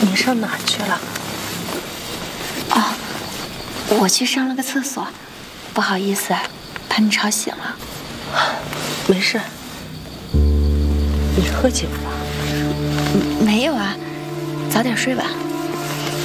你上哪去了？ 哦，我去上了个厕所，不好意思，把你吵醒了。 没事。你喝酒了？ 没有啊，早点睡吧。